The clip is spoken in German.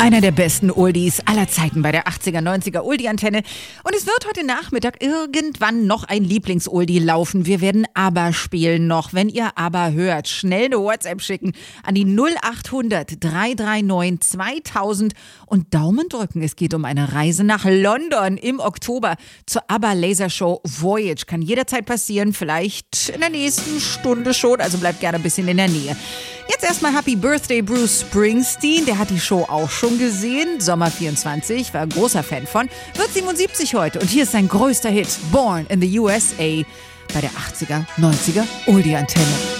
Einer der besten Oldies aller Zeiten bei der 80er, 90er Oldie-Antenne. Und es wird heute Nachmittag irgendwann noch ein Lieblings-Oldie laufen. Wir werden ABBA spielen noch. Wenn ihr ABBA hört, schnell eine WhatsApp schicken an die 0800 339 2000 und Daumen drücken. Es geht um eine Reise nach London im Oktober zur ABBA Lasershow Voyage. Kann jederzeit passieren, vielleicht in der nächsten Stunde schon. Also bleibt gerne ein bisschen in der Nähe. Jetzt erstmal Happy Birthday Bruce Springsteen. Der hat die Show auch schon gesehen. Sommer 24, war ein großer Fan von. Wird 77 heute. Und hier ist sein größter Hit. Born in the USA bei der 80er, 90er Oldie-Antenne.